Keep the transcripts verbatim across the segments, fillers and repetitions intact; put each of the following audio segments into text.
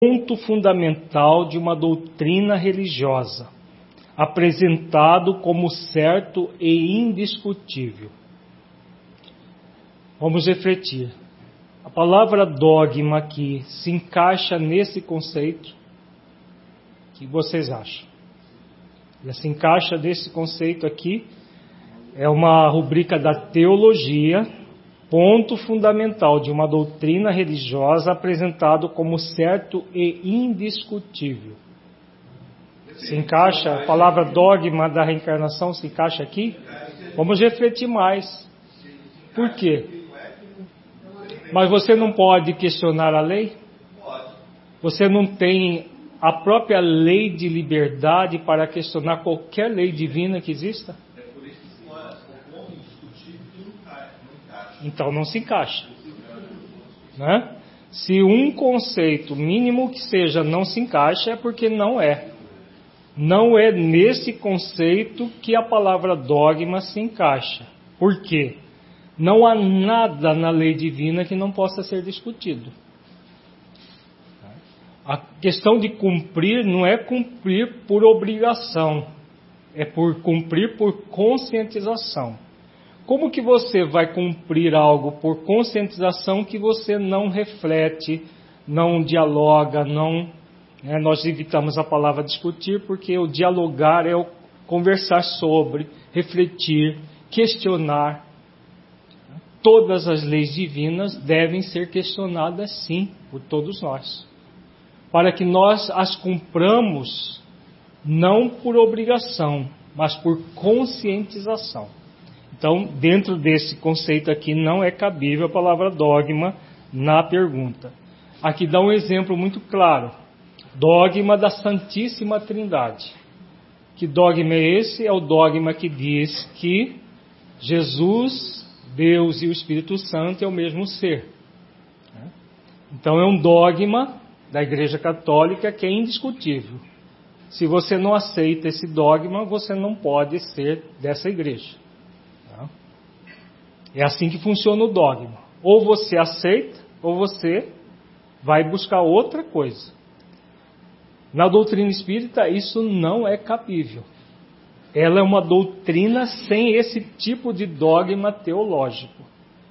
ponto fundamental de uma doutrina religiosa, apresentado como certo e indiscutível. Vamos refletir. A palavra dogma aqui se encaixa nesse conceito? O que vocês acham? Ela se encaixa nesse conceito aqui? É uma rubrica da teologia, ponto fundamental de uma doutrina religiosa apresentado como certo e indiscutível. Se encaixa, a palavra dogma da reencarnação se encaixa aqui? Vamos refletir mais. Por quê? Mas você não pode questionar a lei? Você não tem a própria lei de liberdade para questionar qualquer lei divina que exista? Então não se encaixa, né? Se um conceito, mínimo que seja, não se encaixa, é porque não é. Não é nesse conceito que a palavra dogma se encaixa. Por quê? Não há nada na lei divina que não possa ser discutido. A questão de cumprir não é cumprir por obrigação, é por cumprir por conscientização. Como que você vai cumprir algo por conscientização que você não reflete, não dialoga, não... Né, nós evitamos a palavra discutir porque o dialogar é o conversar sobre, refletir, questionar. Todas as leis divinas devem ser questionadas, sim, por todos nós. Para que nós as cumpramos, não por obrigação, mas por conscientização. Então, dentro desse conceito aqui, não é cabível a palavra dogma na pergunta. Aqui dá um exemplo muito claro. Dogma da Santíssima Trindade. Que dogma é esse? É o dogma que diz que Jesus, Deus e o Espírito Santo é o mesmo ser. Então é um dogma da Igreja Católica que é indiscutível. Se você não aceita esse dogma, você não pode ser dessa igreja. É assim que funciona o dogma. Ou você aceita, ou você vai buscar outra coisa. Na doutrina espírita, isso não é cabível. Ela é uma doutrina sem esse tipo de dogma teológico.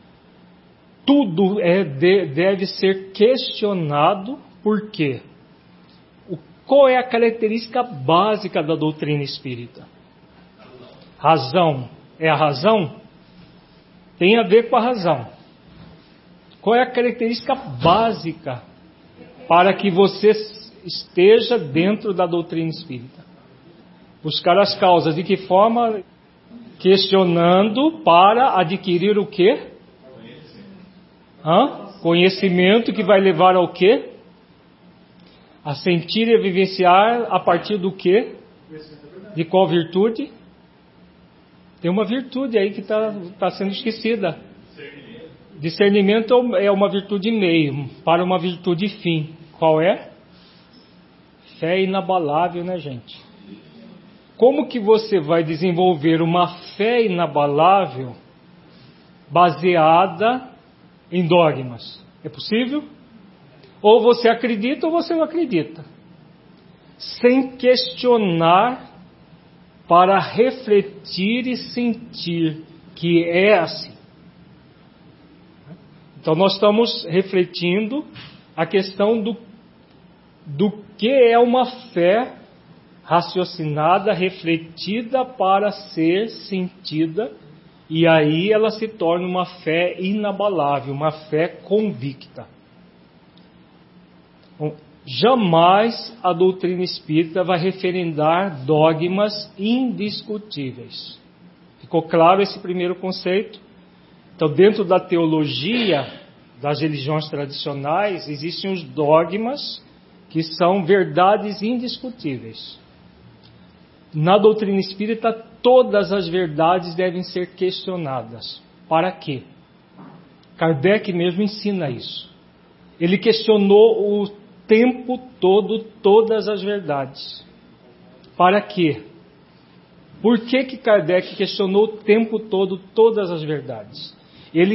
Tudo é, de, deve ser questionado. Por quê? O, qual é a característica básica da doutrina espírita? Razão. É a razão? Tem a ver com a razão. Qual é a característica básica para que você esteja dentro da doutrina espírita? Buscar as causas. De que forma? Questionando para adquirir o quê? Hã? Conhecimento que vai levar ao quê? A sentir e a vivenciar a partir do quê? De qual virtude? Tem uma virtude aí que está tá sendo esquecida. Discernimento é uma virtude meio para uma virtude fim. Qual é? Fé inabalável, né, gente? Como que você vai desenvolver uma fé inabalável baseada em dogmas? É possível? Ou você acredita ou você não acredita. Sem questionar para refletir e sentir que é assim. Então nós estamos refletindo a questão do, do que é uma fé raciocinada, refletida para ser sentida, e aí ela se torna uma fé inabalável, uma fé convicta. Bom, jamais a doutrina espírita vai referendar dogmas indiscutíveis. Ficou claro esse primeiro conceito? Então, dentro da teologia das religiões tradicionais, existem os dogmas que são verdades indiscutíveis. Na doutrina espírita, todas as verdades devem ser questionadas. Para quê? Kardec mesmo ensina isso. Ele questionou o tempo todo todas as verdades. Para quê? Por que que Kardec questionou o tempo todo todas as verdades? Ele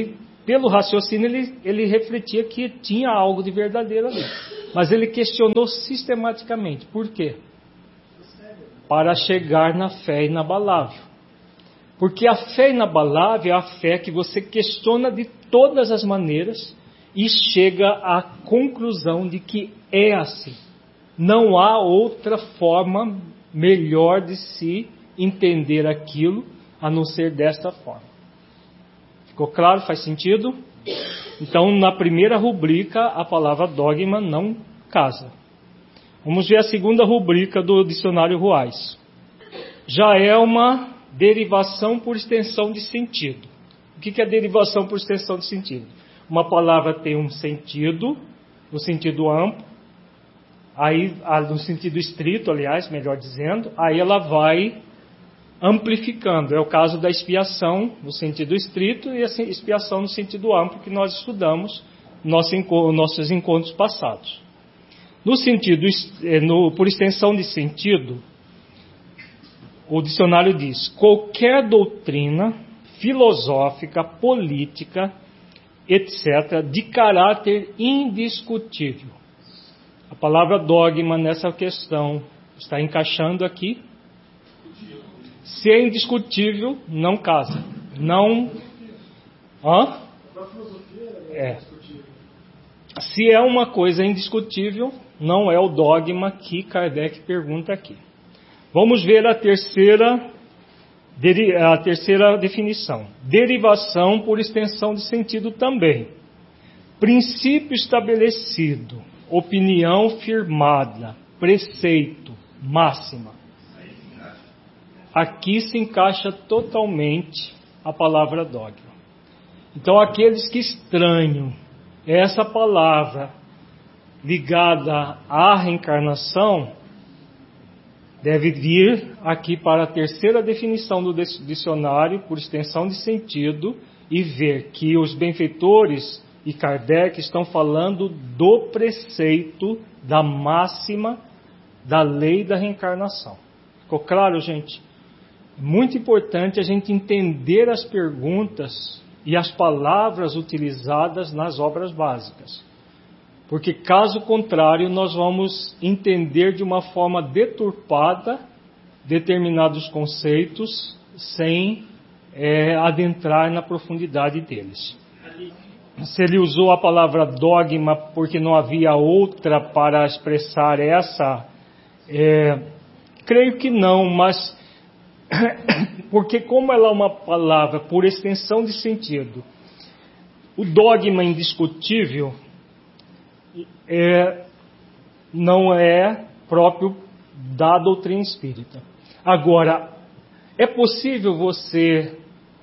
pelo raciocínio, ele, ele refletia que tinha algo de verdadeiro ali. Mas ele questionou sistematicamente. Por quê? Para chegar na fé inabalável. Porque a fé inabalável é a fé que você questiona de todas as maneiras e chega à conclusão de que é assim. Não há outra forma melhor de se entender aquilo a não ser desta forma. Ficou claro? Faz sentido? Então, na primeira rubrica, a palavra dogma não casa. Vamos ver a segunda rubrica do dicionário Ruais. Já é uma derivação por extensão de sentido. O que é derivação por extensão de sentido? Uma palavra tem um sentido, no sentido amplo, aí, no sentido estrito, aliás, melhor dizendo, aí ela vai amplificando. É o caso da expiação no sentido estrito e a expiação no sentido amplo que nós estudamos nos nossos encontros passados. No sentido, no, por extensão de sentido, o dicionário diz: qualquer doutrina filosófica, política, etcétera, de caráter indiscutível. A palavra dogma nessa questão está encaixando aqui. Se é indiscutível, não casa. Não. Hã? É. Se é uma coisa indiscutível, não é o dogma que Kardec pergunta aqui. Vamos ver a terceira, a terceira definição. Derivação por extensão de sentido também. Princípio estabelecido, opinião firmada, preceito, máxima. Aqui se encaixa totalmente a palavra dogma. Então, aqueles que estranham essa palavra ligada à reencarnação, deve vir aqui para a terceira definição do dicionário, por extensão de sentido, e ver que os benfeitores e Kardec estão falando do preceito, da máxima, da lei da reencarnação. Ficou claro, gente? Muito importante a gente entender as perguntas e as palavras utilizadas nas obras básicas. Porque, caso contrário, nós vamos entender de uma forma deturpada determinados conceitos sem é, adentrar na profundidade deles. Se ele usou a palavra dogma porque não havia outra para expressar essa, é, creio que não, mas porque como ela é uma palavra por extensão de sentido, o dogma indiscutível é, não é próprio da doutrina espírita. Agora, é possível você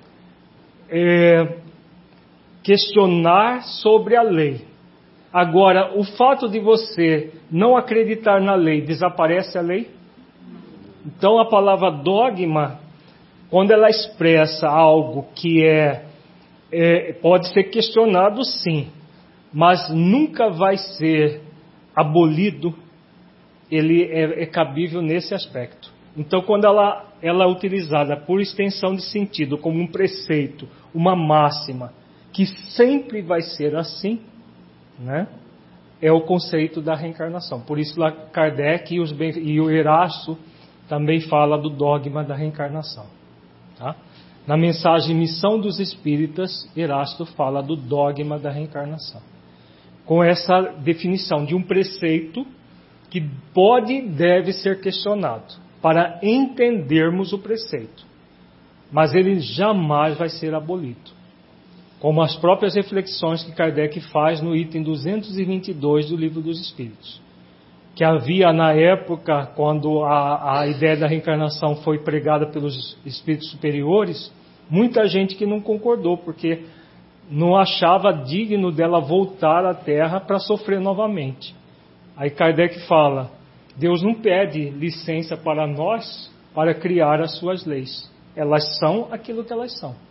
é, questionar sobre a lei. Agora, o fato de você não acreditar na lei, desaparece a lei? Então, a palavra dogma, quando ela expressa algo que é, é pode ser questionado, sim, mas nunca vai ser abolido, ele é, é cabível nesse aspecto. Então, quando ela, ela é utilizada por extensão de sentido, como um preceito, uma máxima, que sempre vai ser assim, né? É o conceito da reencarnação. Por isso, lá Kardec e, os, e o Erasto também fala do dogma da reencarnação. Tá? Na mensagem Missão dos Espíritas, Erasto fala do dogma da reencarnação. Com essa definição de um preceito que pode e deve ser questionado para entendermos o preceito. Mas ele jamais vai ser abolido. Como as próprias reflexões que Kardec faz no item duzentos e vinte e dois do Livro dos Espíritos. Que havia na época, quando a, a ideia da reencarnação foi pregada pelos espíritos superiores, muita gente que não concordou, porque não achava digno dela voltar à Terra para sofrer novamente. Aí Kardec fala, Deus não pede licença para nós para criar as suas leis. Elas são aquilo que elas são.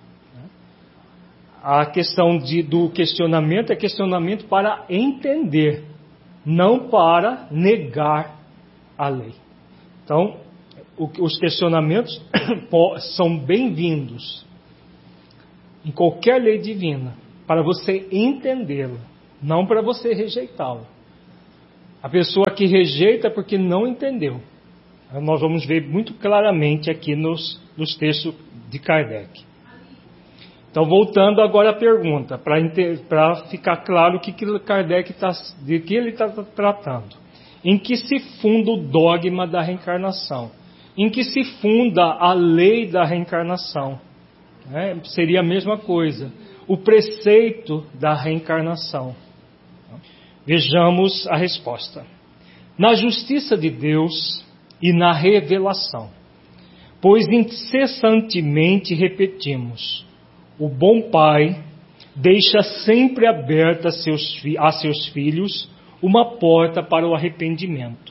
A questão de, do questionamento é questionamento para entender, não para negar a lei. Então, o, os questionamentos são bem-vindos em qualquer lei divina, para você entendê-lo, não para você rejeitá-lo. A pessoa que rejeita é porque não entendeu. Nós vamos ver muito claramente aqui nos, nos textos de Kardec. Então, voltando agora à pergunta, para ficar claro o que, que Kardec tá, de que ele está tratando. Em que se funda o dogma da reencarnação? Em que se funda a lei da reencarnação? É, seria a mesma coisa. O preceito da reencarnação. Vejamos a resposta. Na justiça de Deus e na revelação. Pois incessantemente repetimos, o bom Pai deixa sempre aberta a seus, a seus filhos uma porta para o arrependimento.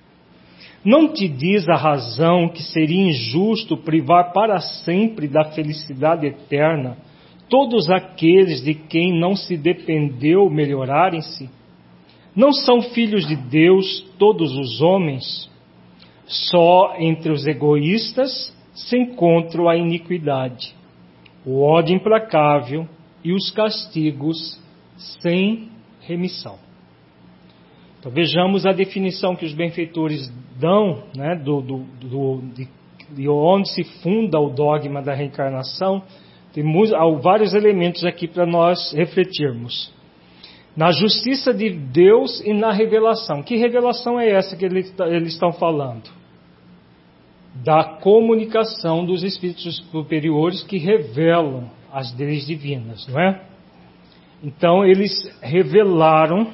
Não te diz a razão que seria injusto privar para sempre da felicidade eterna todos aqueles de quem não se dependeu melhorarem-se? Não são filhos de Deus todos os homens? Só entre os egoístas se encontra a iniquidade, o ódio implacável e os castigos sem remissão. Então vejamos a definição que os benfeitores dão, né, do, do, do, de, de onde se funda o dogma da reencarnação. Tem vários elementos aqui para nós refletirmos. Na justiça de Deus e na revelação. Que revelação é essa que eles, eles estão falando? Da comunicação dos espíritos superiores que revelam as leis divinas, não é? Então eles revelaram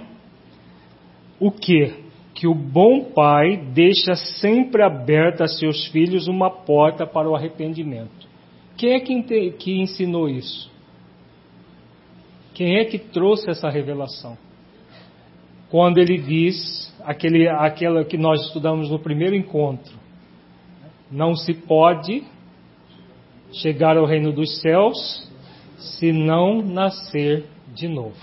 o quê? Que o bom Pai deixa sempre aberta a seus filhos uma porta para o arrependimento. Quem é que, que ensinou isso? Quem é que trouxe essa revelação? Quando ele diz, aquele, aquela que nós estudamos no primeiro encontro, não se pode chegar ao reino dos céus se não nascer de novo.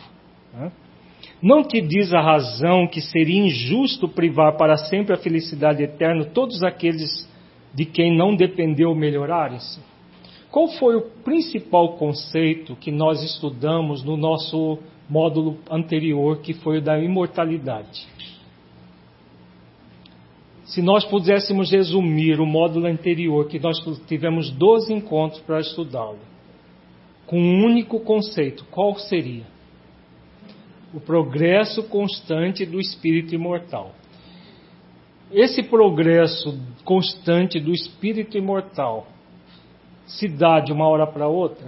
Não te diz a razão que seria injusto privar para sempre a felicidade eterna todos aqueles de quem não dependeu melhorarem-se? Qual foi o principal conceito que nós estudamos no nosso módulo anterior, que foi o da imortalidade? Se nós pudéssemos resumir o módulo anterior, que nós tivemos doze encontros para estudá-lo, com um único conceito, qual seria? O progresso constante do espírito imortal. Esse progresso constante do espírito imortal se dá de uma hora para outra?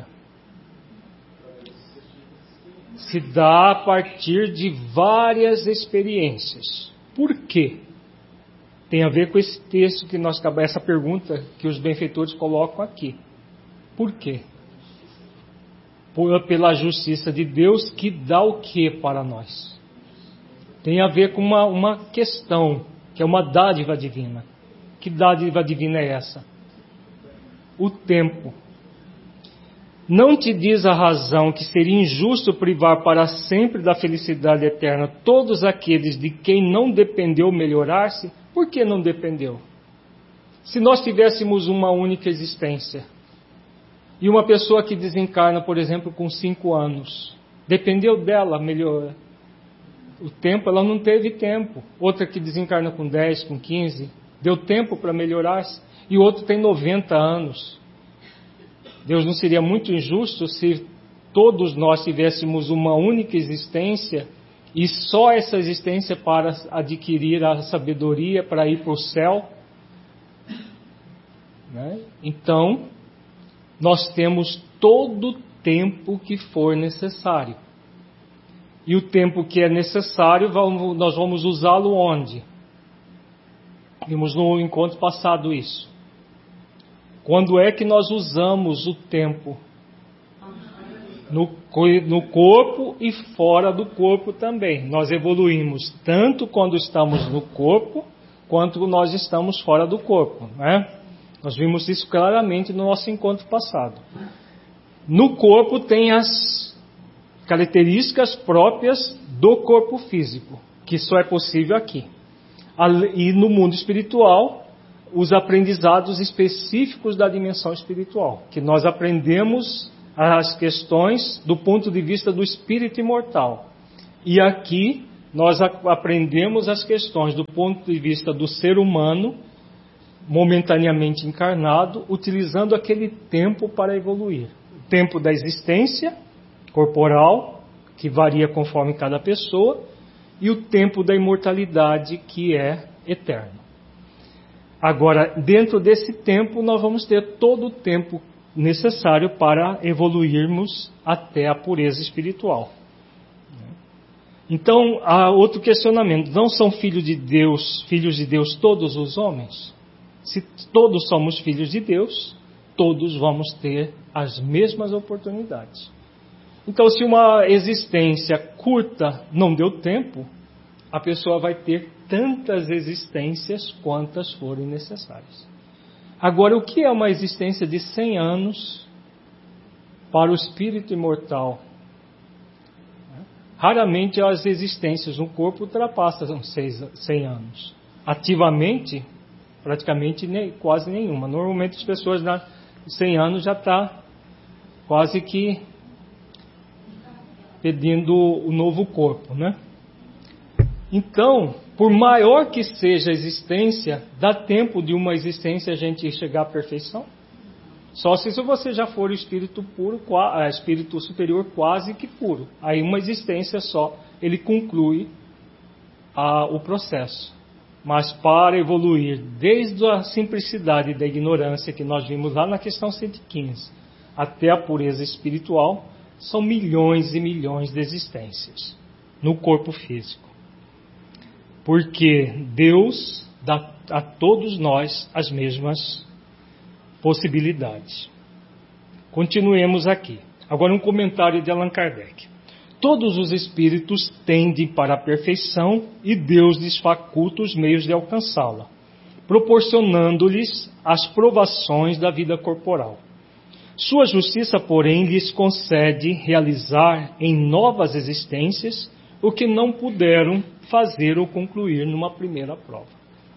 Se dá a partir de várias experiências. Por quê? Tem a ver com esse texto que nós acabamos, essa pergunta que os benfeitores colocam aqui. Por quê? Por, pela justiça de Deus, que dá o que para nós? Tem a ver com uma, uma questão, que é uma dádiva divina. Que dádiva divina é essa? O tempo. Não te diz a razão que seria injusto privar para sempre da felicidade eterna todos aqueles de quem não dependeu melhorar-se? Por que não dependeu? Se nós tivéssemos uma única existência, e uma pessoa que desencarna, por exemplo, com cinco anos, dependeu dela melhor o tempo, ela não teve tempo. Outra que desencarna com dez, com quinze, deu tempo para melhorar-se. E o outro tem noventa anos. Deus não seria muito injusto se todos nós tivéssemos uma única existência e só essa existência para adquirir a sabedoria, para ir para o céu? Né? Então, nós temos todo o tempo que for necessário. E o tempo que é necessário, vamos, nós vamos usá-lo onde? Vimos no encontro passado isso. Quando é que nós usamos o tempo? No, no corpo e fora do corpo também. Nós evoluímos tanto quando estamos no corpo, quanto nós estamos fora do corpo, né? Nós vimos isso claramente no nosso encontro passado. No corpo tem as características próprias do corpo físico, que só é possível aqui. E no mundo espiritual, os aprendizados específicos da dimensão espiritual, que nós aprendemos as questões do ponto de vista do espírito imortal. E aqui nós aprendemos as questões do ponto de vista do ser humano, momentaneamente encarnado, utilizando aquele tempo para evoluir. O tempo da existência corporal, que varia conforme cada pessoa, e o tempo da imortalidade, que é eterno. Agora, dentro desse tempo, nós vamos ter todo o tempo necessário para evoluirmos até a pureza espiritual. Então, há outro questionamento. Não são filhos de Deus, filhos de Deus todos os homens? Se todos somos filhos de Deus, todos vamos ter as mesmas oportunidades. Então, se uma existência curta não deu tempo, a pessoa vai ter tantas existências quantas forem necessárias. Agora, o que é uma existência de cem anos para o espírito imortal? Raramente as existências no corpo ultrapassam cem anos. Ativamente, praticamente nem, quase nenhuma. Normalmente as pessoas na cem anos já está quase que pedindo o novo corpo, né? Então, por maior que seja a existência, dá tempo de uma existência a gente chegar à perfeição? Só se você já for o espírito puro, espírito superior quase que puro. Aí uma existência só, ele conclui a, o processo. Mas para evoluir desde a simplicidade da ignorância que nós vimos lá na questão cento e quinze, até a pureza espiritual, são milhões e milhões de existências no corpo físico. Porque Deus dá a todos nós as mesmas possibilidades. Continuemos aqui. Agora um comentário de Allan Kardec. Todos os espíritos tendem para a perfeição e Deus lhes faculta os meios de alcançá-la, proporcionando-lhes as provações da vida corporal. Sua justiça, porém, lhes concede realizar em novas existências o que não puderam fazer ou concluir numa primeira prova.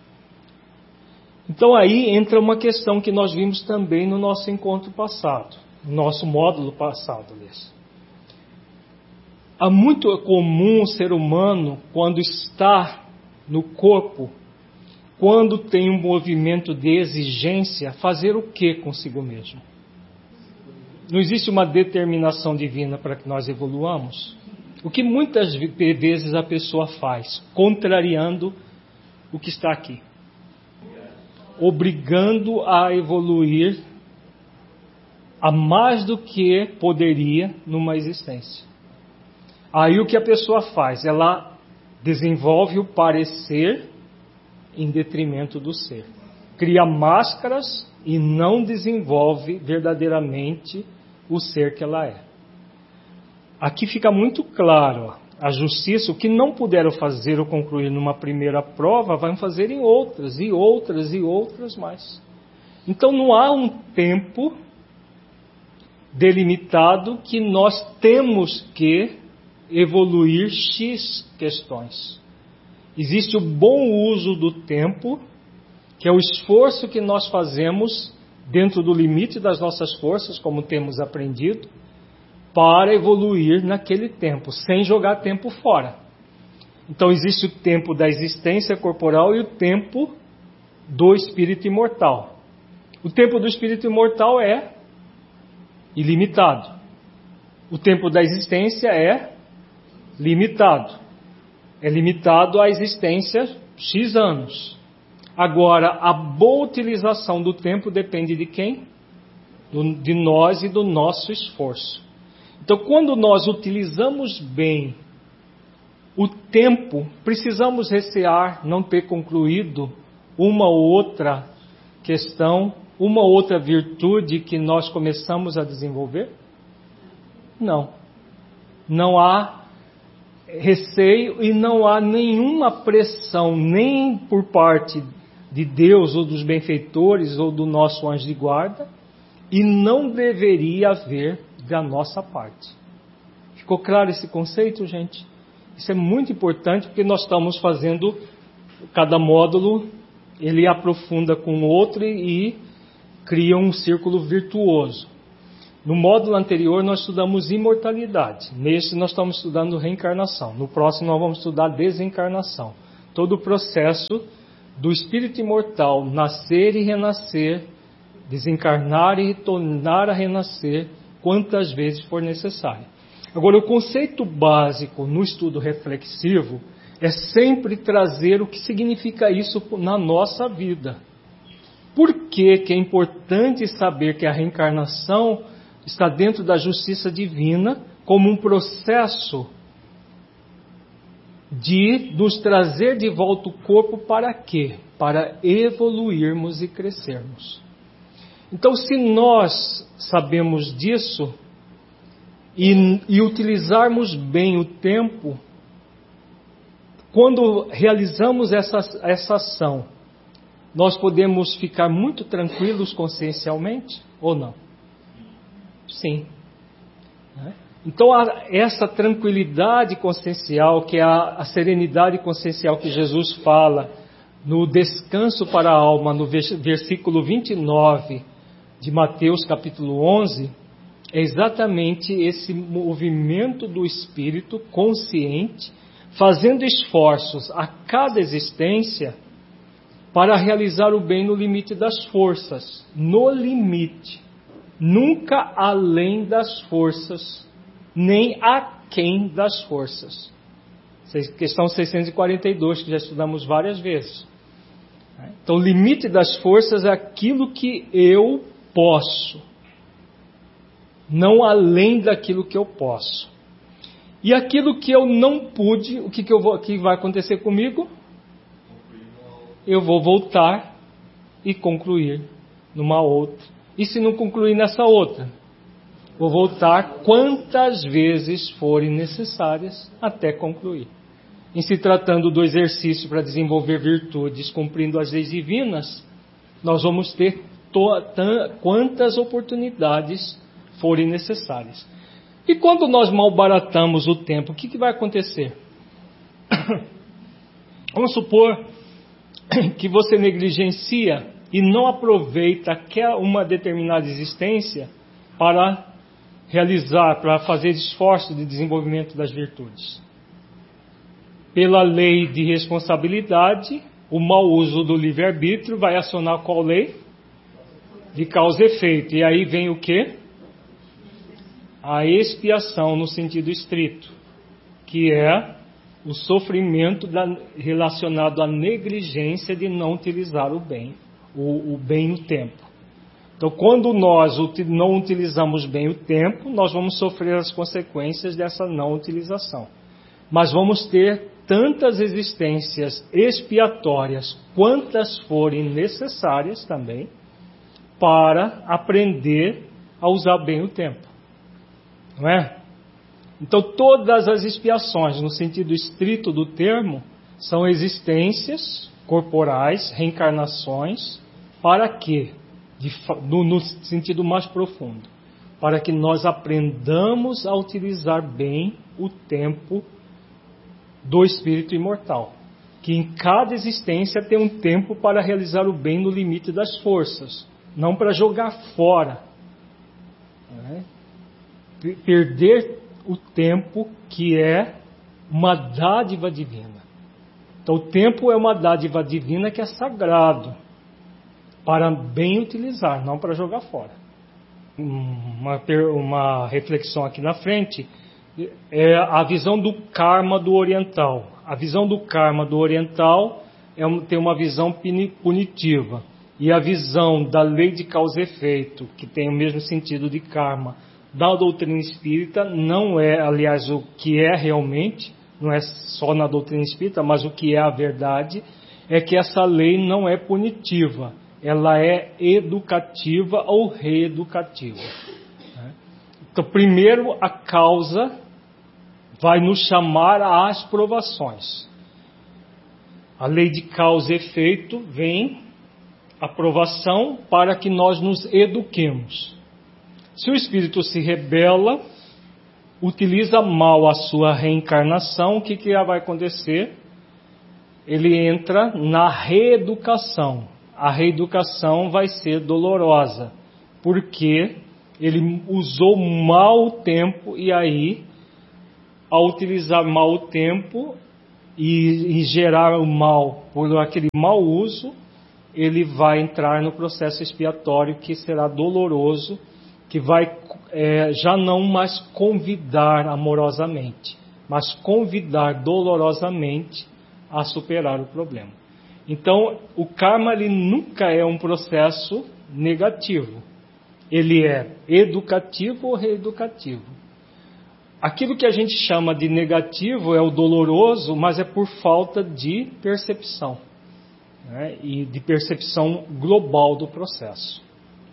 Então aí entra uma questão que nós vimos também no nosso encontro passado, no nosso módulo passado, aliás. É muito comum o ser humano, quando está no corpo, quando tem um movimento de exigência, fazer o que consigo mesmo? Não existe uma determinação divina para que nós evoluamos? O que muitas vezes a pessoa faz, contrariando o que está aqui, obrigando a evoluir a mais do que poderia numa existência. Aí o que a pessoa faz? Ela desenvolve o parecer em detrimento do ser. Cria máscaras e não desenvolve verdadeiramente o ser que ela é. Aqui fica muito claro, ó, a justiça, o que não puderam fazer ou concluir numa primeira prova, vão fazer em outras, e outras, e outras mais. Então não há um tempo delimitado que nós temos que evoluir X questões. Existe o bom uso do tempo, que é o esforço que nós fazemos dentro do limite das nossas forças, como temos aprendido, para evoluir naquele tempo, sem jogar tempo fora. Então existe o tempo da existência corporal e o tempo do espírito imortal. O tempo do espírito imortal é ilimitado. O tempo da existência é limitado. É limitado à existência X anos. Agora, a boa utilização do tempo depende de quem? Do, de nós e do nosso esforço. Então, quando nós utilizamos bem o tempo, precisamos recear não ter concluído uma ou outra questão, uma ou outra virtude que nós começamos a desenvolver? Não. Não há receio e não há nenhuma pressão, nem por parte de Deus ou dos benfeitores ou do nosso anjo de guarda, e não deveria haver da nossa parte. Ficou claro esse conceito, gente? Isso é muito importante porque nós estamos fazendo, cada módulo, ele aprofunda com o outro e cria um círculo virtuoso. No módulo anterior nós estudamos imortalidade. Neste nós estamos estudando reencarnação. No próximo nós vamos estudar desencarnação. Todo o processo do espírito imortal nascer e renascer, desencarnar e retornar a renascer quantas vezes for necessário. Agora, o conceito básico no estudo reflexivo é sempre trazer o que significa isso na nossa vida. Por que que é importante saber que a reencarnação está dentro da justiça divina como um processo de nos trazer de volta o corpo para quê? Para evoluirmos e crescermos. Então, se nós sabemos disso e, e utilizarmos bem o tempo, quando realizamos essa, essa ação, nós podemos ficar muito tranquilos consciencialmente ou não? Sim. Então, essa tranquilidade consciencial, que é a, a serenidade consciencial que Jesus fala no descanso para a alma, no versículo vinte e nove de Mateus capítulo onze, é exatamente esse movimento do espírito consciente, fazendo esforços a cada existência para realizar o bem no limite das forças, no limite, nunca além das forças, nem aquém das forças. Questão seiscentos e quarenta e dois, que já estudamos várias vezes. Então, o limite das forças é aquilo que eu posso, não além daquilo que eu posso. E aquilo que eu não pude, o que, que, eu vou, que vai acontecer comigo? Eu vou voltar e concluir numa outra. E se não concluir nessa outra? Vou voltar quantas vezes forem necessárias até concluir. Em se tratando do exercício para desenvolver virtudes, cumprindo as leis divinas, nós vamos ter to- t- quantas oportunidades forem necessárias. E quando nós malbaratamos o tempo, o que, que vai acontecer? Vamos supor que você negligencia e não aproveita uma determinada existência para realizar, para fazer esforço de desenvolvimento das virtudes. Pela lei de responsabilidade, o mau uso do livre-arbítrio vai acionar qual lei? De causa e efeito. E aí vem o quê? A expiação no sentido estrito, que é o sofrimento da, relacionado à negligência de não utilizar o bem, o, o bem o tempo. Então, quando nós não utilizamos bem o tempo, nós vamos sofrer as consequências dessa não utilização. Mas vamos ter tantas existências expiatórias quantas forem necessárias também para aprender a usar bem o tempo. Não é? Então, todas as expiações, no sentido estrito do termo, são existências corporais, reencarnações, para quê? De, no, no sentido mais profundo, para que nós aprendamos a utilizar bem o tempo do espírito imortal, que em cada existência tem um tempo para realizar o bem no limite das forças, não para jogar fora, né? Perder o tempo, que é uma dádiva divina. Então, o tempo é uma dádiva divina que é sagrado, para bem utilizar, não para jogar fora. Uma, uma reflexão aqui na frente é a visão do karma do oriental. A visão do karma do oriental é, tem uma visão punitiva. E a visão da lei de causa e efeito, que tem o mesmo sentido de karma, da doutrina espírita, não é, aliás, o que é realmente, não é só na doutrina espírita, mas o que é a verdade, é que essa lei não é punitiva, ela é educativa ou reeducativa. Então, primeiro, a causa vai nos chamar às provações. A lei de causa e efeito vem a provação para que nós nos eduquemos. Se o espírito se rebela, utiliza mal a sua reencarnação, o que, que vai acontecer? Ele entra na reeducação. A reeducação vai ser dolorosa, porque ele usou mal o tempo, e aí, ao utilizar mal o tempo e, e gerar o mal por aquele mau uso, ele vai entrar no processo expiatório que será doloroso, que vai é, já não mais convidar amorosamente, mas convidar dolorosamente a superar o problema. Então, o karma ele nunca é um processo negativo. Ele é educativo ou reeducativo. Aquilo que a gente chama de negativo é o doloroso, mas é por falta de percepção, né? E de percepção global do processo.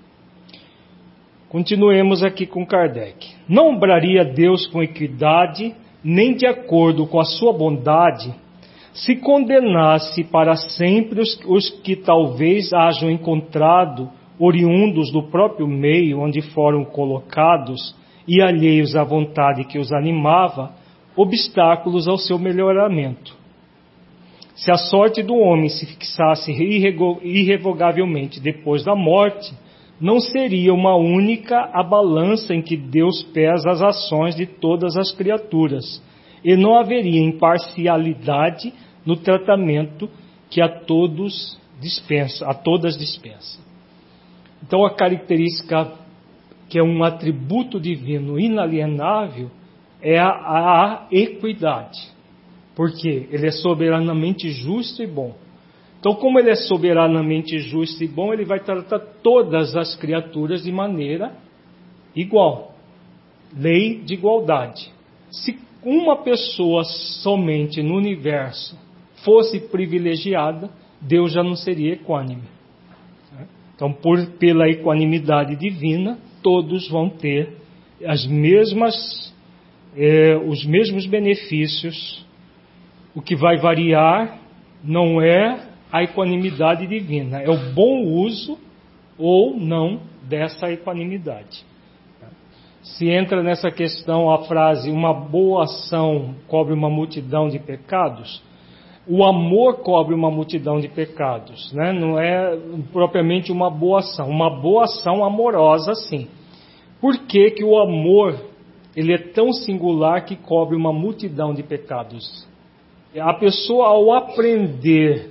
Continuemos aqui com Kardec. Não obraria Deus com equidade, nem de acordo com a sua bondade, se condenasse para sempre os, os que talvez hajam encontrado, oriundos do próprio meio onde foram colocados e alheios à vontade que os animava, obstáculos ao seu melhoramento. Se a sorte do homem se fixasse irrevogavelmente depois da morte, não seria uma única a balança em que Deus pesa as ações de todas as criaturas, e não haveria imparcialidade no tratamento que a todos dispensa, a todas dispensa. Então, a característica que é um atributo divino inalienável é a, a equidade, porque ele é soberanamente justo e bom. Então, como ele é soberanamente justo e bom, ele vai tratar todas as criaturas de maneira igual. Lei de igualdade. Se uma pessoa somente no universo fosse privilegiada, Deus já não seria equânime. Então, por, pela equanimidade divina, todos vão ter as mesmas, eh, os mesmos benefícios. O que vai variar não é a equanimidade divina, é o bom uso ou não dessa equanimidade. Se entra nessa questão a frase, uma boa ação cobre uma multidão de pecados, o amor cobre uma multidão de pecados, né? Não é propriamente uma boa ação, uma boa ação amorosa, sim. Por que que o amor ele é tão singular que cobre uma multidão de pecados? A pessoa, ao aprender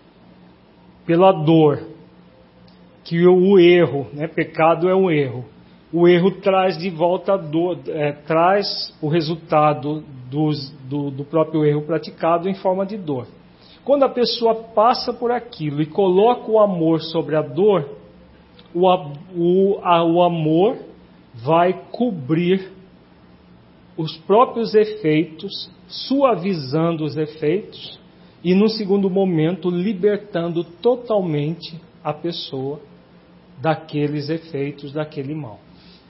pela dor que o erro, né, pecado é um erro, o erro traz de volta a dor, é, traz o resultado dos, do, do próprio erro praticado em forma de dor. Quando a pessoa passa por aquilo e coloca o amor sobre a dor, o, o, a, o amor vai cobrir os próprios efeitos, suavizando os efeitos e, no segundo momento, libertando totalmente a pessoa daqueles efeitos, daquele mal.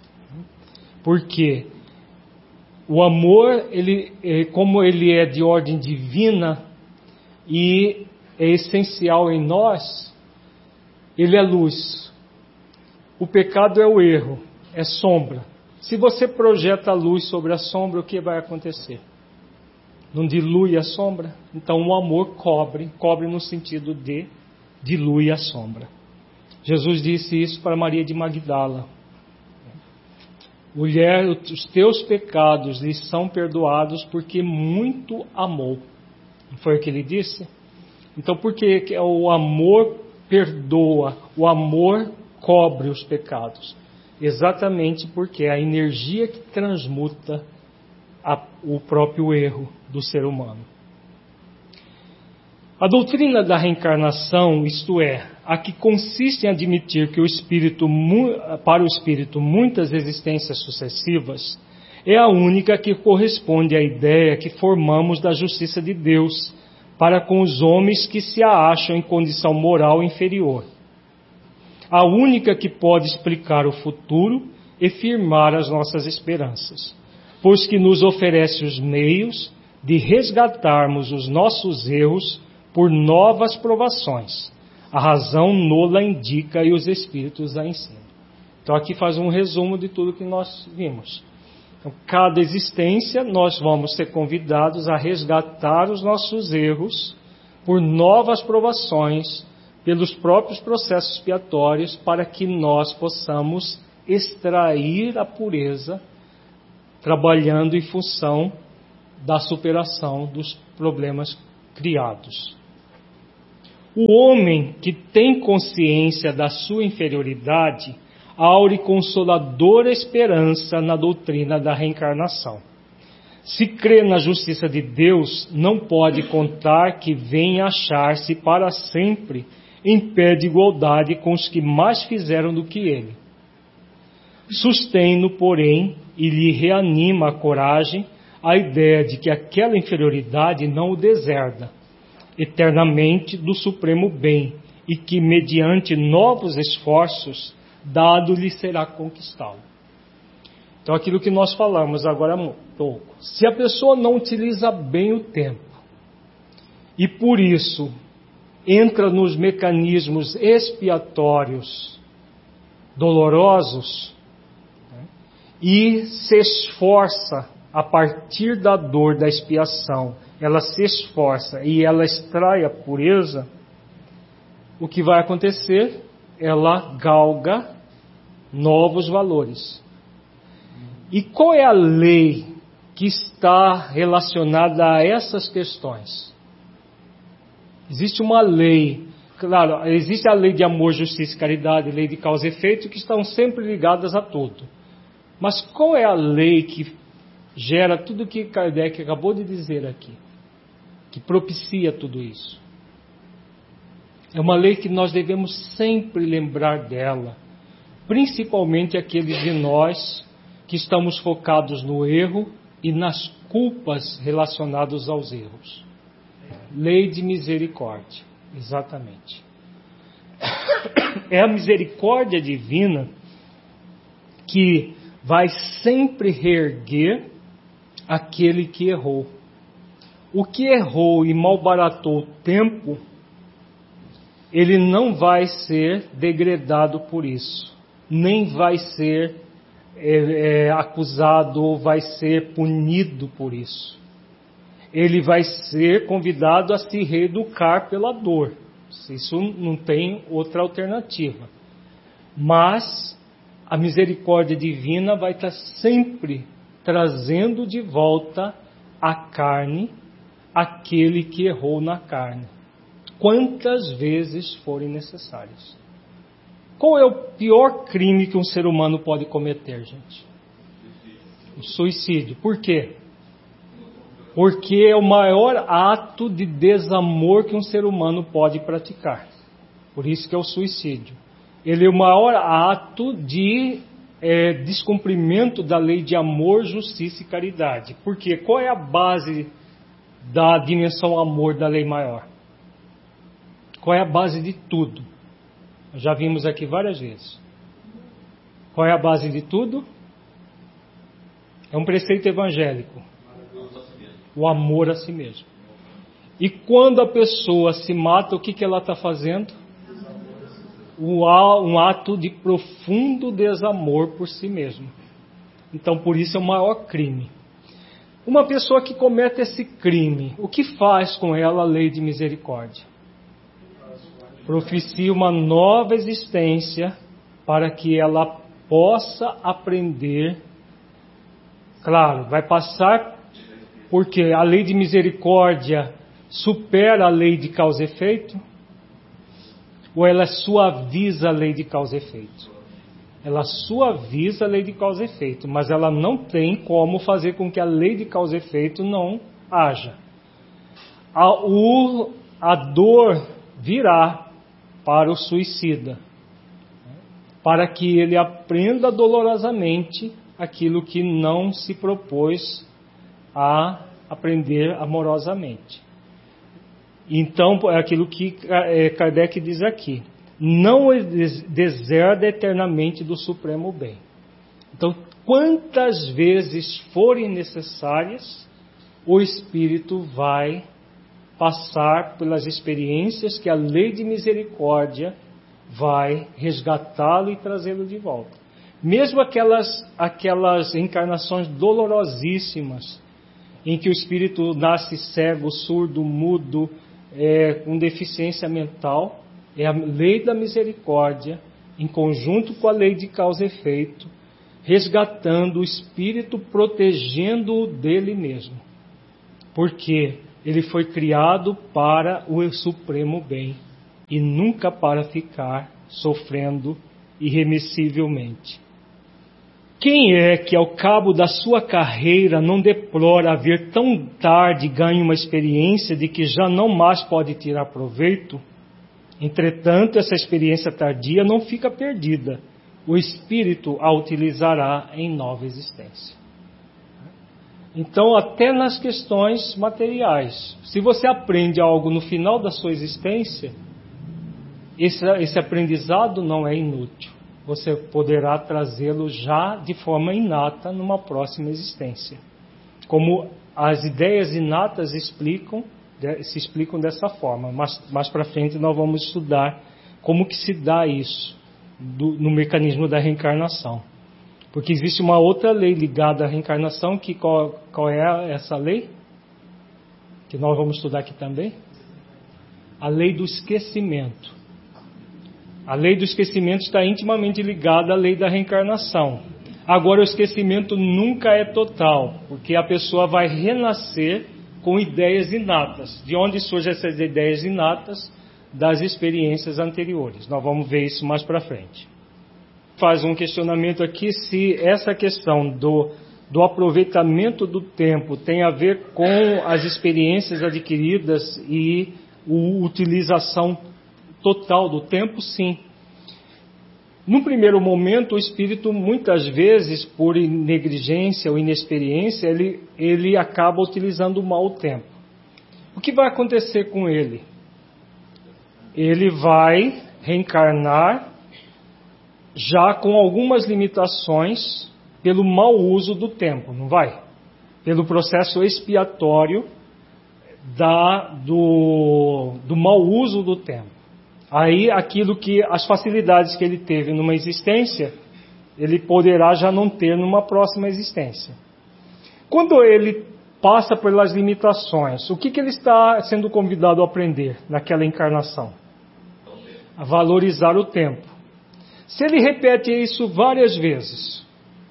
Porque o amor, ele, como ele é de ordem divina e é essencial em nós, ele é luz. O pecado é o erro, é sombra. Se você projeta a luz sobre a sombra, o que vai acontecer? Não dilui a sombra? Então o amor cobre, cobre no sentido de dilui a sombra. Jesus disse isso para Maria de Magdala. Mulher, os teus pecados lhe são perdoados porque muito amou. Não foi o que ele disse? Então por que o amor perdoa, o amor cobre os pecados? Exatamente porque é a energia que transmuta a, o próprio erro do ser humano. A doutrina da reencarnação, isto é, a que consiste em admitir que o espírito, para o espírito muitas existências sucessivas, é a única que corresponde à ideia que formamos da justiça de Deus para com os homens que se acham em condição moral inferior. A única que pode explicar o futuro e firmar as nossas esperanças, pois que nos oferece os meios de resgatarmos os nossos erros por novas provações. A razão nola indica e os espíritos a ensinam. Então aqui faz um resumo de tudo que nós vimos. Então, cada existência nós vamos ser convidados a resgatar os nossos erros por novas provações, pelos próprios processos expiatórios, para que nós possamos extrair a pureza, trabalhando em função da superação dos problemas criados. O homem que tem consciência da sua inferioridade aure consoladora esperança na doutrina da reencarnação. Se crê na justiça de Deus, não pode contar que venha achar-se para sempre em pé de igualdade com os que mais fizeram do que ele. Sustém-no, porém, e lhe reanima a coragem a ideia de que aquela inferioridade não o deserda eternamente do supremo bem e que, mediante novos esforços, dado-lhe será conquistá-lo. Então, aquilo que nós falamos agora há pouco. Se a pessoa não utiliza bem o tempo e, por isso, entra nos mecanismos expiatórios dolorosos, né, e se esforça a partir da dor da expiação, ela se esforça e ela extrai a pureza, o que vai acontecer? Ela galga novos valores. E qual é a lei que está relacionada a essas questões? Existe uma lei, claro, existe a lei de amor, justiça e caridade, lei de causa e efeito, que estão sempre ligadas a tudo. Mas qual é a lei que gera tudo o que Kardec acabou de dizer aqui? Que propicia tudo isso? É uma lei que nós devemos sempre lembrar dela, principalmente aqueles de nós que estamos focados no erro e nas culpas relacionadas aos erros. Lei de misericórdia, exatamente. É a misericórdia divina que vai sempre reerguer aquele que errou. O que errou e malbaratou o tempo, ele não vai ser degradado por isso, nem vai ser é, é, acusado ou vai ser punido por isso. Ele vai ser convidado a se reeducar pela dor. Isso não tem outra alternativa. Mas a misericórdia divina vai estar sempre trazendo de volta à carne aquele que errou na carne, quantas vezes forem necessárias. Qual é o pior crime que um ser humano pode cometer, gente? O suicídio. Por quê? Porque é o maior ato de desamor que um ser humano pode praticar. Por isso que é o suicídio. Ele é o maior ato de é, descumprimento da lei de amor, justiça e caridade. Por quê? Qual é a base da dimensão amor da lei maior? Qual é a base de tudo? Já vimos aqui várias vezes. Qual é a base de tudo? É um preceito evangélico. O amor a si mesmo. E quando a pessoa se mata, o que, que ela está fazendo? Um ato de profundo desamor por si mesmo. Então, por isso é o maior crime. Uma pessoa que comete esse crime, o que faz com ela a lei de misericórdia? Propicia uma nova existência para que ela possa aprender. Claro, vai passar porque a lei de misericórdia supera a lei de causa e efeito? Ou ela suaviza a lei de causa e efeito? Ela suaviza a lei de causa e efeito, mas ela não tem como fazer com que a lei de causa e efeito não haja. A, o, a dor virá para o suicida, para que ele aprenda dolorosamente aquilo que não se propôs a aprender amorosamente. Então, é aquilo que Kardec diz aqui: não deserda eternamente do supremo bem. Então, quantas vezes forem necessárias, o espírito vai passar pelas experiências que a lei de misericórdia vai resgatá-lo e trazê-lo de volta. Mesmo aquelas, aquelas encarnações dolorosíssimas, em que o espírito nasce cego, surdo, mudo, é, com deficiência mental, é a lei da misericórdia em conjunto com a lei de causa e efeito, resgatando o espírito, protegendo-o dele mesmo. Porque ele foi criado para o supremo bem e nunca para ficar sofrendo irremissivelmente. Quem é que ao cabo da sua carreira não deplora haver tão tarde ganho uma experiência de que já não mais pode tirar proveito? Entretanto, essa experiência tardia não fica perdida. O espírito a utilizará em nova existência. Então, até nas questões materiais, se você aprende algo no final da sua existência, esse, esse aprendizado não é inútil. Você poderá trazê-lo já de forma inata numa próxima existência. Como as ideias inatas explicam, se explicam dessa forma. Mas mais para frente nós vamos estudar como que se dá isso do, no mecanismo da reencarnação. Porque existe uma outra lei ligada à reencarnação, que qual, qual é essa lei? Que nós vamos estudar aqui também? A lei do esquecimento. A lei do esquecimento está intimamente ligada à lei da reencarnação. Agora, o esquecimento nunca é total, porque a pessoa vai renascer com ideias inatas. De onde surgem essas ideias inatas? Das experiências anteriores. Nós vamos ver isso mais para frente. Faz um questionamento aqui se essa questão do, do aproveitamento do tempo tem a ver com as experiências adquiridas e a utilização total do tempo. Sim. No primeiro momento, o espírito, muitas vezes, por negligência ou inexperiência, ele, ele acaba utilizando mal o tempo. O que vai acontecer com ele? Ele vai reencarnar já com algumas limitações pelo mau uso do tempo, não vai? Pelo processo expiatório da, do, do mau uso do tempo. Aí aquilo que, as facilidades que ele teve numa existência, ele poderá já não ter numa próxima existência. Quando ele passa pelas limitações, o que, que ele está sendo convidado a aprender naquela encarnação? A valorizar o tempo. Se ele repete isso várias vezes,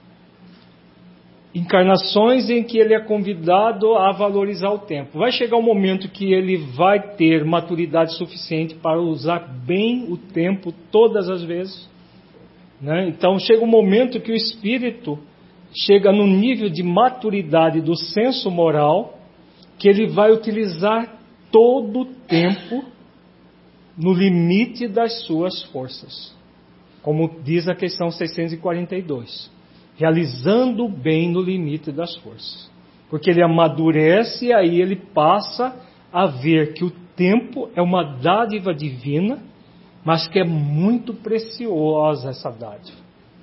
encarnações em que ele é convidado a valorizar o tempo, vai chegar um momento que ele vai ter maturidade suficiente para usar bem o tempo todas as vezes, né? Então chega um momento que o espírito chega no nível de maturidade do senso moral, que ele vai utilizar todo o tempo no limite das suas forças, como diz a questão seiscentos e quarenta e dois. Realizando o bem no limite das forças. Porque ele amadurece e aí ele passa a ver que o tempo é uma dádiva divina, mas que é muito preciosa essa dádiva.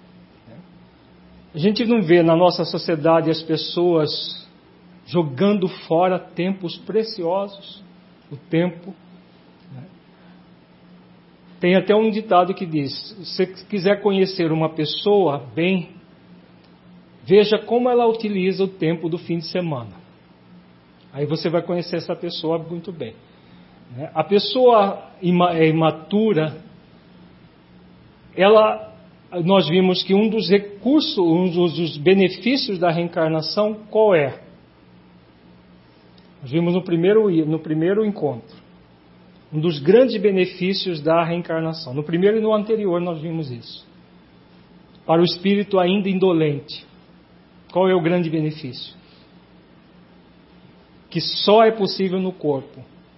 A gente não vê na nossa sociedade as pessoas jogando fora tempos preciosos, o tempo. Tem até um ditado que diz, se você quiser conhecer uma pessoa bem, veja como ela utiliza o tempo do fim de semana. Aí você vai conhecer essa pessoa muito bem. A pessoa imatura, ela, nós vimos que um dos recursos, um dos benefícios da reencarnação, qual é? Nós vimos no primeiro, no primeiro encontro. Um dos grandes benefícios da reencarnação. No primeiro e no anterior nós vimos isso. Para o espírito ainda indolente. Qual é o grande benefício? Que só é possível no corpo.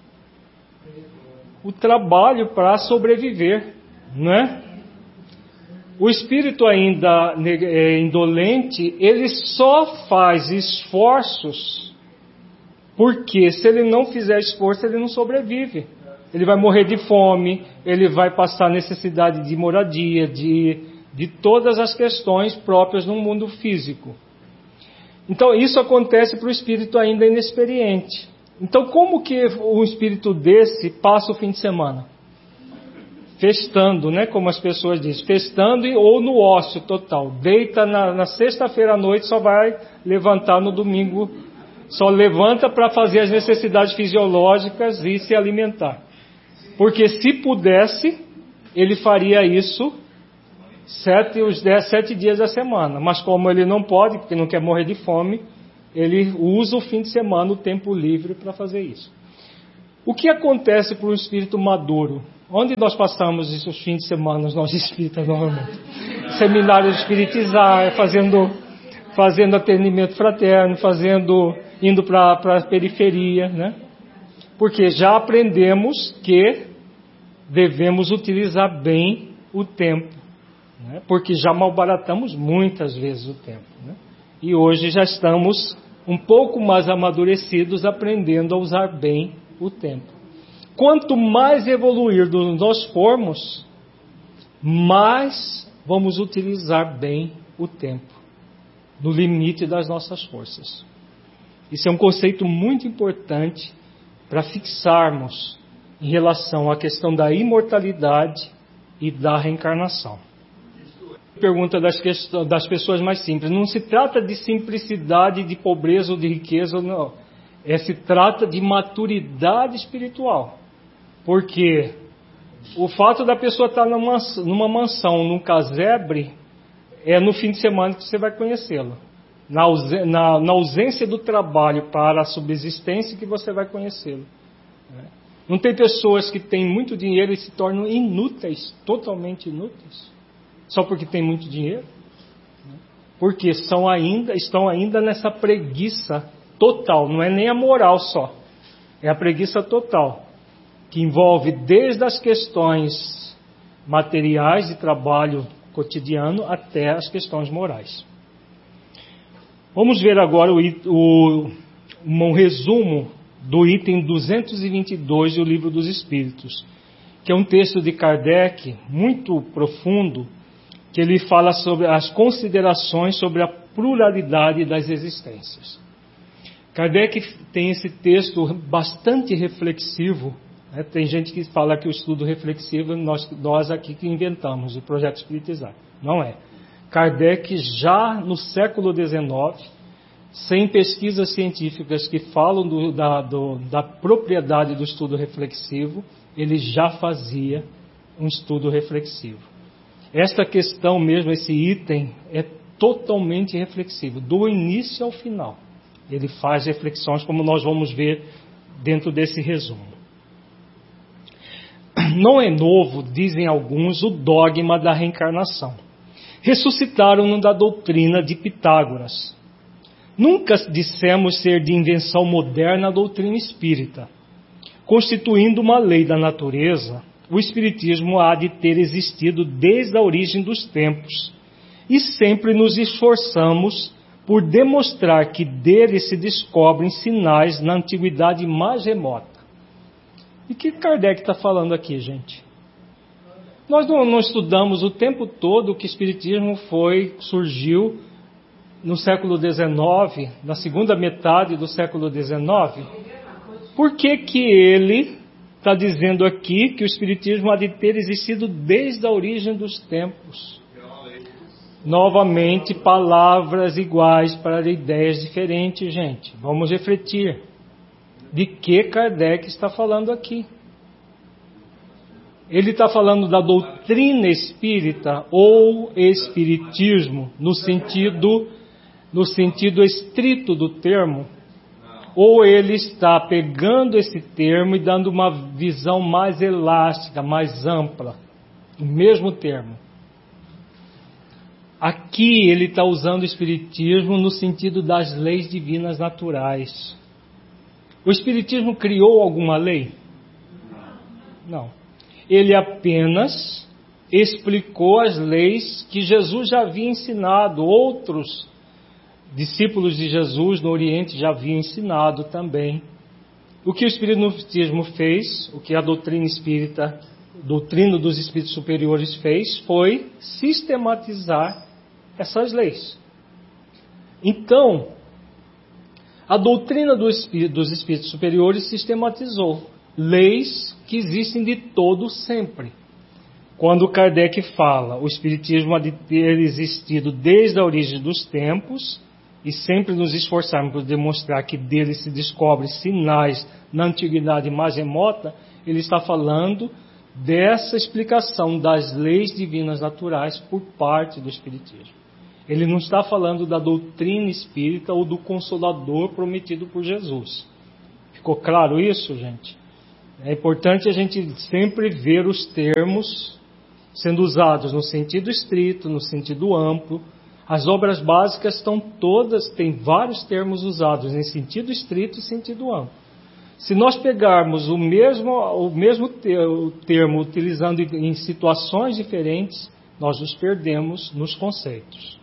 O trabalho para sobreviver, não é? O espírito ainda indolente, ele só faz esforços, porque se ele não fizer esforço, ele não sobrevive. Ele vai morrer de fome, ele vai passar necessidade de moradia, de, de todas as questões próprias no mundo físico. Então, isso acontece para o espírito ainda inexperiente. Então, como que um espírito desse passa o fim de semana? Festando, né? Como as pessoas dizem, festando ou no ócio total. Deita na, na sexta-feira à noite, só vai levantar no domingo, só levanta para fazer as necessidades fisiológicas e se alimentar. Porque se pudesse, ele faria isso sete, os dez, sete dias da semana. Mas como ele não pode, porque não quer morrer de fome, ele usa o fim de semana, o tempo livre, para fazer isso. O que acontece para um espírito maduro? Onde nós passamos esses fins de semana, nós espíritas, normalmente? Seminários de espiritizar, fazendo, fazendo atendimento fraterno, fazendo, indo para a periferia, né? Porque já aprendemos que devemos utilizar bem o tempo, né? Porque já malbaratamos muitas vezes o tempo, né? E hoje já estamos um pouco mais amadurecidos, aprendendo a usar bem o tempo. Quanto mais evoluir nós formos, mais vamos utilizar bem o tempo, no limite das nossas forças. Isso é um conceito muito importante para fixarmos em relação à questão da imortalidade e da reencarnação. Pergunta das, questões, das pessoas mais simples. Não se trata de simplicidade, de pobreza ou de riqueza, não. É, se trata de maturidade espiritual. Porque o fato da pessoa estar numa, numa mansão, num casebre, é no fim de semana que você vai conhecê-lo. Na, na, na ausência do trabalho para a subsistência que você vai conhecê-lo. Não tem pessoas que têm muito dinheiro e se tornam inúteis, totalmente inúteis, só porque tem muito dinheiro? Porque são ainda, estão ainda nessa preguiça total, não é nem a moral só, é a preguiça total, que envolve desde as questões materiais de trabalho cotidiano até as questões morais. Vamos ver agora o, o, um resumo do item duzentos e vinte e dois do Livro dos Espíritos, que é um texto de Kardec muito profundo, que ele fala sobre as considerações sobre a pluralidade das existências. Kardec tem esse texto bastante reflexivo, né? Tem gente que fala que o estudo reflexivo nós, nós aqui que inventamos, o Projeto Espiritizar. Não é. Kardec já no século dezenove, sem pesquisas científicas que falam do, da, do, da propriedade do estudo reflexivo, ele já fazia um estudo reflexivo. Esta questão mesmo, esse item, é totalmente reflexivo, do início ao final. Ele faz reflexões, como nós vamos ver dentro desse resumo. Não é novo, dizem alguns, o dogma da reencarnação. Ressuscitaram-no da doutrina de Pitágoras. Nunca dissemos ser de invenção moderna a doutrina espírita. Constituindo uma lei da natureza, o espiritismo há de ter existido desde a origem dos tempos, e sempre nos esforçamos por demonstrar que dele se descobrem sinais na antiguidade mais remota. E o que Kardec está falando aqui, gente? Nós não, não estudamos o tempo todo que o espiritismo foi, surgiu no século dezenove, na segunda metade do século dezenove. Por que que ele está dizendo aqui que o espiritismo há de ter existido desde a origem dos tempos? Novamente, palavras iguais para ideias diferentes, gente. Vamos refletir. De que Kardec está falando aqui? Ele está falando da doutrina espírita ou espiritismo no sentido, no sentido estrito do termo? Ou ele está pegando esse termo e dando uma visão mais elástica, mais ampla? O mesmo termo. Aqui ele está usando o espiritismo no sentido das leis divinas naturais. O espiritismo criou alguma lei? Não. Ele apenas explicou as leis que Jesus já havia ensinado. Outros discípulos de Jesus no Oriente já haviam ensinado também. O que o espiritismo fez, o que a doutrina espírita, doutrina dos espíritos superiores fez, foi sistematizar essas leis. Então, a doutrina dos espíritos superiores sistematizou leis que existem de todo sempre. Quando Kardec fala, o espiritismo há de ter existido desde a origem dos tempos, e sempre nos esforçarmos por demonstrar que dele se descobrem sinais na antiguidade mais remota, ele está falando dessa explicação das leis divinas naturais por parte do Espiritismo. Ele não está falando da doutrina espírita ou do Consolador prometido por Jesus. Ficou claro isso, gente? É importante a gente sempre ver os termos sendo usados no sentido estrito, no sentido amplo. As obras básicas estão todas, tem vários termos usados em sentido estrito e sentido amplo. Se nós pegarmos o mesmo, o mesmo termo utilizando em situações diferentes, nós nos perdemos nos conceitos.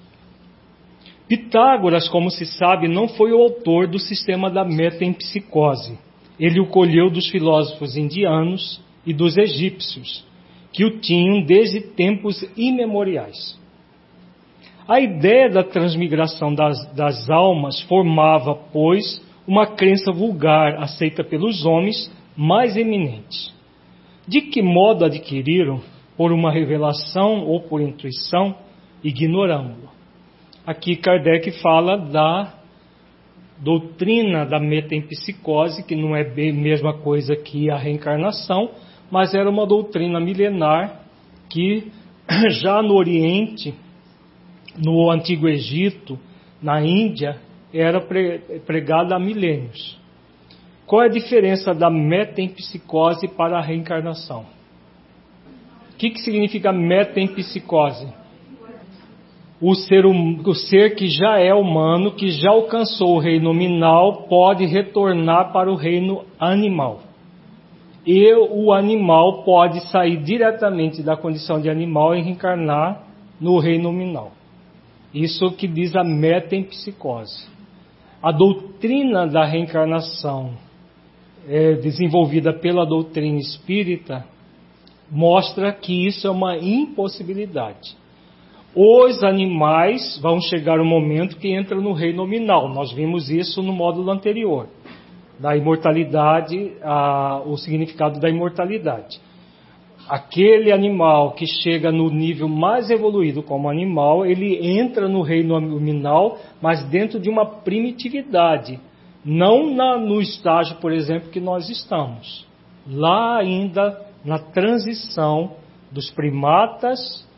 Pitágoras, como se sabe, não foi o autor do sistema da metempsicose. Ele o colheu dos filósofos indianos e dos egípcios, que o tinham desde tempos imemoriais. A ideia da transmigração das, das almas formava, pois, uma crença vulgar aceita pelos homens mais eminentes. De que modo adquiriram? Por uma revelação ou por intuição? Ignorando. Aqui Kardec fala da doutrina da metempsicose, que não é bem a mesma coisa que a reencarnação, mas era uma doutrina milenar que já no Oriente, no Antigo Egito, na Índia, era pregada há milênios. Qual é a diferença da metempsicose para a reencarnação? O que, que significa metempsicose? O ser, o ser que já é humano, que já alcançou o reino nominal, pode retornar para o reino animal. E o animal pode sair diretamente da condição de animal e reencarnar no reino nominal. Isso que diz a metempsicose. A doutrina da reencarnação, é, desenvolvida pela doutrina espírita, mostra que isso é uma impossibilidade. Os animais vão chegar um momento que entram no reino nominal. Nós vimos isso no módulo anterior, da imortalidade, a, o significado da imortalidade. Aquele animal que chega no nível mais evoluído como animal, ele entra no reino nominal, mas dentro de uma primitividade, não na, no estágio, por exemplo, que nós estamos. Lá ainda na transição dos primatas,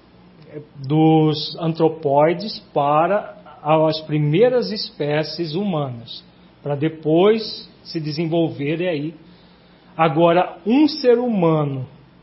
dos antropóides para as primeiras espécies humanas, para depois se desenvolver aí. Agora, um ser humano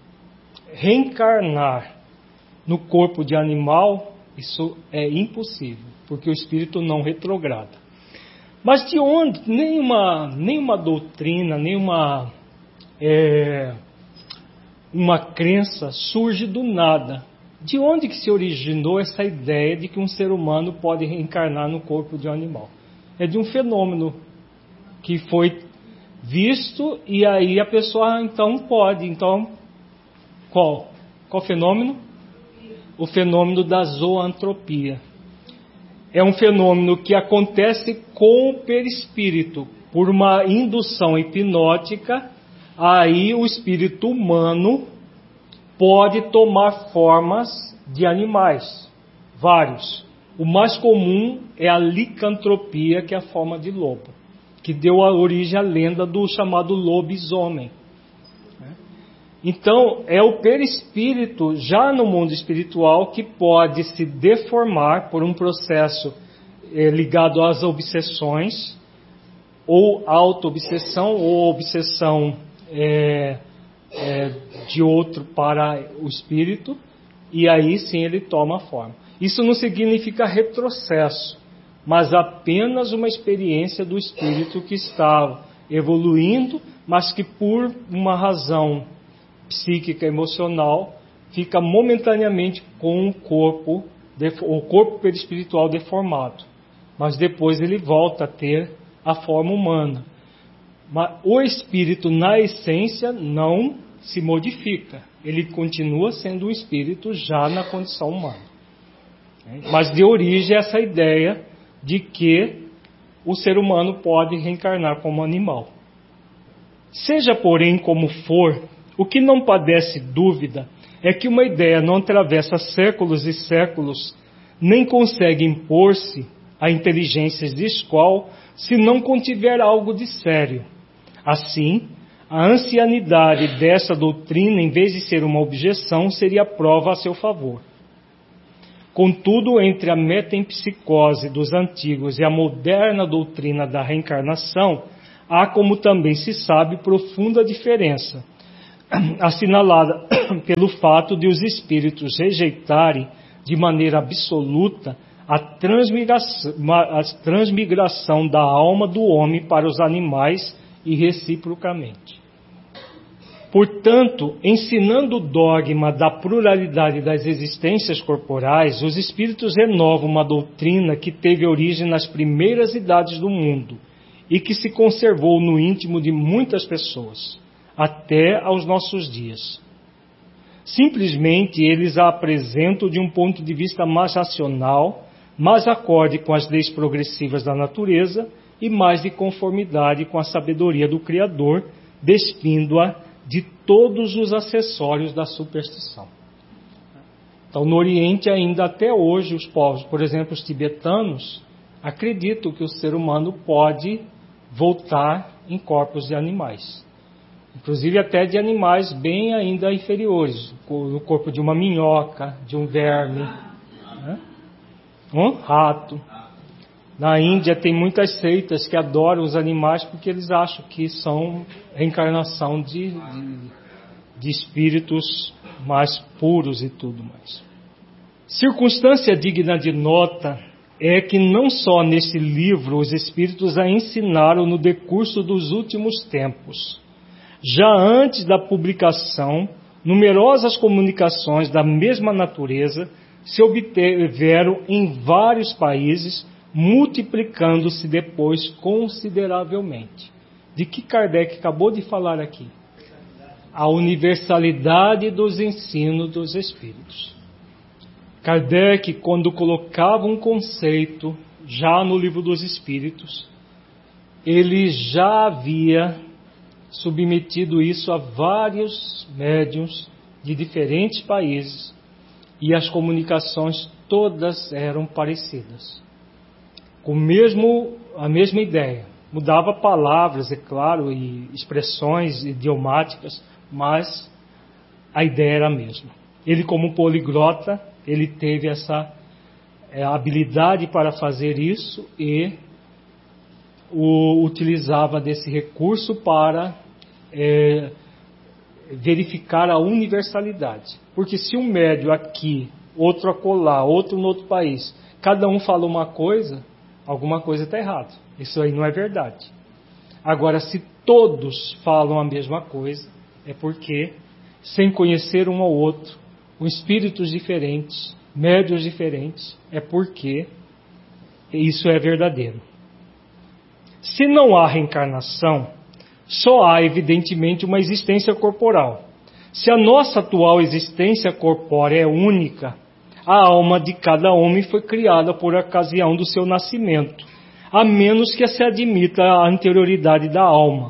reencarnar no corpo de animal, isso é impossível, porque o espírito não retrograda. Mas de onde? Nenhuma, nenhuma doutrina, nenhuma é, uma crença surge do nada. De onde que se originou essa ideia de que um ser humano pode reencarnar no corpo de um animal? É de um fenômeno que foi visto e aí a pessoa então pode. Então, qual? Qual fenômeno? O fenômeno da zoantropia. É um fenômeno que acontece com o perispírito. Por uma indução hipnótica, aí o espírito humano pode tomar formas de animais, vários. O mais comum é a licantropia, que é a forma de lobo, que deu a origem à lenda do chamado lobisomem. Então, é o perispírito, já no mundo espiritual, que pode se deformar por um processo é, ligado às obsessões, ou auto-obsessão, ou obsessão é, é, de outro para o espírito, e aí sim ele toma forma. Isso não significa retrocesso, mas apenas uma experiência do espírito que está evoluindo, mas que por uma razão psíquica, emocional, fica momentaneamente com o corpo, o corpo perispiritual deformado. Mas depois ele volta a ter a forma humana. Mas o espírito, na essência, não se modifica. Ele continua sendo um espírito já na condição humana. Mas de origem essa ideia de que o ser humano pode reencarnar como animal. Seja, porém, como for, o que não padece dúvida é que uma ideia não atravessa séculos e séculos, nem consegue impor-se a inteligência escoal se não contiver algo de sério. Assim, a ancianidade dessa doutrina, em vez de ser uma objeção, seria prova a seu favor. Contudo, entre a metempsicose dos antigos e a moderna doutrina da reencarnação, há, como também se sabe, profunda diferença, assinalada pelo fato de os espíritos rejeitarem de maneira absoluta a transmigração, a transmigração da alma do homem para os animais e reciprocamente. Portanto, ensinando o dogma da pluralidade das existências corporais, os espíritos renovam uma doutrina que teve origem nas primeiras idades do mundo e que se conservou no íntimo de muitas pessoas, até aos nossos dias. Simplesmente eles a apresentam de um ponto de vista mais racional, mais acorde com as leis progressivas da natureza e mais de conformidade com a sabedoria do Criador, despindo-a de todos os acessórios da superstição. Então, no Oriente, ainda até hoje, os povos, por exemplo, os tibetanos, acreditam que o ser humano pode voltar em corpos de animais. Inclusive até de animais bem ainda inferiores, no corpo de uma minhoca, de um verme, né? Um rato. Na Índia tem muitas seitas que adoram os animais porque eles acham que são reencarnação de, de, de espíritos mais puros e tudo mais. Circunstância digna de nota é que não só nesse livro os espíritos a ensinaram no decurso dos últimos tempos. Já antes da publicação, numerosas comunicações da mesma natureza se obtiveram em vários países, multiplicando-se depois consideravelmente. De que Kardec acabou de falar aqui? A universalidade dos ensinos dos Espíritos. Kardec, quando colocava um conceito, já no Livro dos Espíritos, ele já havia submetido isso a vários médiuns de diferentes países e as comunicações todas eram parecidas. Com mesmo, a mesma ideia. Mudava palavras, é claro, e expressões idiomáticas, mas a ideia era a mesma. Ele, como poliglota, ele teve essa é, habilidade para fazer isso e o utilizava desse recurso para é, verificar a universalidade. Porque se um médio aqui, outro acolá, outro no outro país, cada um fala uma coisa, alguma coisa está errada. Isso aí não é verdade. Agora, se todos falam a mesma coisa, é porque, sem conhecer um ao outro, com espíritos diferentes, médios diferentes, é porque isso é verdadeiro. Se não há reencarnação, só há evidentemente uma existência corporal. Se a nossa atual existência corpórea é única, a alma de cada homem foi criada por ocasião do seu nascimento, a menos que se admita a anterioridade da alma.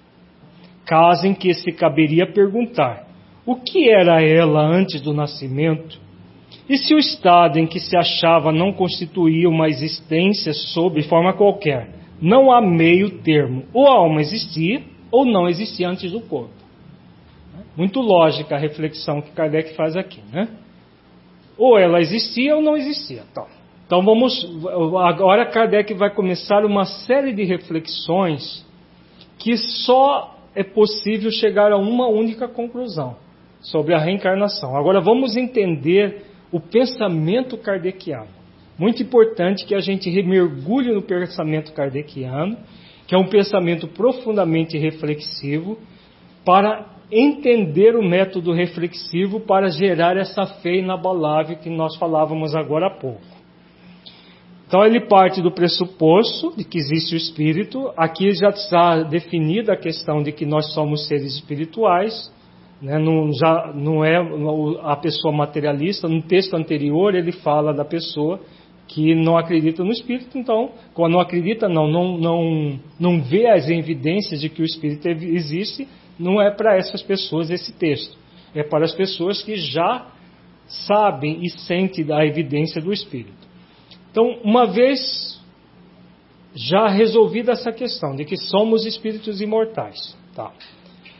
Caso em que se caberia perguntar, o que era ela antes do nascimento? E se o estado em que se achava não constituía uma existência sob forma qualquer? Não há meio termo. Ou a alma existia, ou não existia antes do corpo. Muito lógica a reflexão que Kardec faz aqui, né? Ou ela existia ou não existia. Então, então vamos, agora Kardec vai começar uma série de reflexões que só é possível chegar a uma única conclusão sobre a reencarnação. Agora vamos entender o pensamento kardeciano. Muito importante que a gente mergulhe no pensamento kardeciano, que é um pensamento profundamente reflexivo, para entender o método reflexivo para gerar essa fé inabalável que nós falávamos agora há pouco. Então ele parte do pressuposto de que existe o espírito. Aqui já está definida a questão de que nós somos seres espirituais, né? não, já, não é a pessoa materialista. No texto anterior ele fala da pessoa que não acredita no espírito. Então, quando não acredita, não, não, não, não vê as evidências de que o espírito existe, não é para essas pessoas esse texto. É para as pessoas que já sabem e sentem a evidência do espírito. Então, uma vez já resolvida essa questão de que somos espíritos imortais, tá?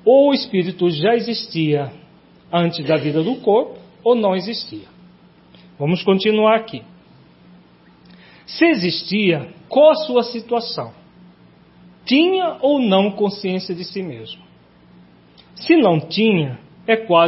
ou o espírito já existia antes da vida do corpo, ou não existia. Vamos continuar aqui. Se existia, qual a sua situação? Tinha ou não consciência de si mesmo? Se não tinha, é quase